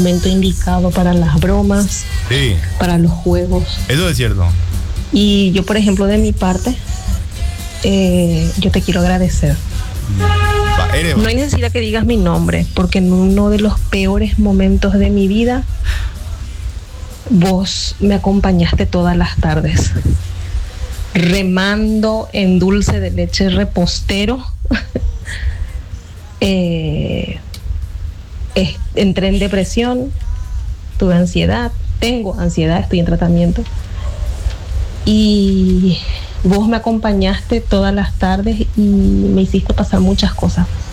momento indicado para las bromas, Sí, para los juegos. eso es cierto. Y yo, por ejemplo, de mi parte, yo te quiero agradecer. No hay necesidad que digas mi nombre, porque en uno de los peores momentos de mi vida, vos me acompañaste todas las tardes, remando en dulce de leche repostero. Entré en depresión, tuve ansiedad, tengo ansiedad, estoy en tratamiento. Y vos me acompañaste todas las tardes y me hiciste pasar muchas cosas.